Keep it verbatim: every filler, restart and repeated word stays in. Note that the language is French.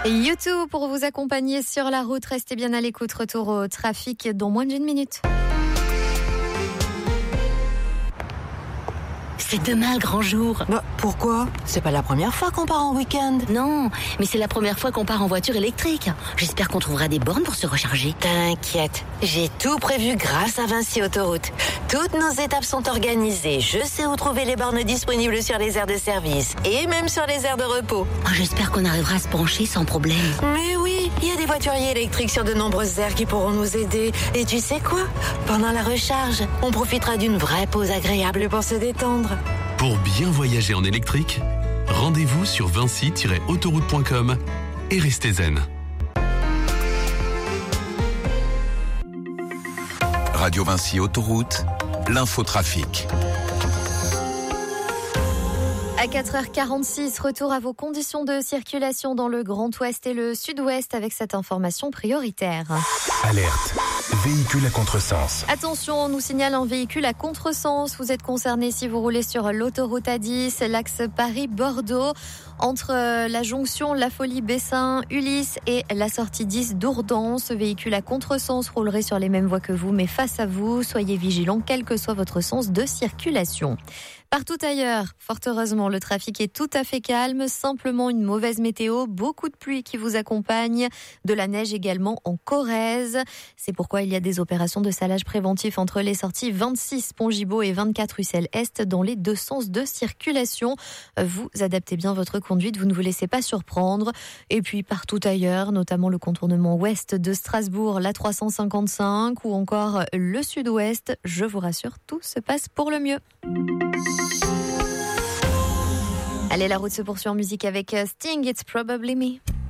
U deux pour vous accompagner sur la route. Restez bien à l'écoute. Retour au trafic dans moins d'une minute. C'est demain le grand jour. Bah, pourquoi ? C'est pas la première fois qu'on part en week-end. Non, mais c'est la première fois qu'on part en voiture électrique. J'espère qu'on trouvera des bornes pour se recharger. T'inquiète, j'ai tout prévu grâce à Vinci Autoroute. Toutes nos étapes sont organisées. Je sais où trouver les bornes disponibles sur les aires de service et même sur les aires de repos. Oh, j'espère qu'on arrivera à se brancher sans problème. Mais oui, il y a des voituriers électriques sur de nombreuses aires qui pourront nous aider. Et tu sais quoi ? Pendant la recharge, on profitera d'une vraie pause agréable pour se détendre. Pour bien voyager en électrique, rendez-vous sur vinci tiret autoroute point com et restez zen. Radio Vinci Autoroute, l'infotrafic. À quatre heures quarante-six, retour à vos conditions de circulation dans le Grand Ouest et le Sud-Ouest avec cette information prioritaire. Alerte, véhicule à contresens. Attention, on nous signale un véhicule à contresens. Vous êtes concerné si vous roulez sur l'autoroute A dix, l'axe Paris-Bordeaux, entre la jonction La Folie-Bessin, Ulysse et la sortie dix d'Ourdan. Ce véhicule à contresens roulerait sur les mêmes voies que vous, mais face à vous. Soyez vigilants, quel que soit votre sens de circulation. Partout ailleurs, fort heureusement, le trafic est tout à fait calme. Simplement une mauvaise météo, beaucoup de pluie qui vous accompagne, de la neige également en Corrèze. C'est pourquoi il y a des opérations de salage préventif entre les sorties vingt-six Pont Gibaud et vingt-quatre Ussel Est dans les deux sens de circulation. Vous adaptez bien votre conduite, vous ne vous laissez pas surprendre. Et puis partout ailleurs, notamment le contournement ouest de Strasbourg, la trois cent cinquante-cinq ou encore le sud-ouest, je vous rassure, tout se passe pour le mieux. Allez, la route se poursuit en musique avec Sting, It's Probably Me.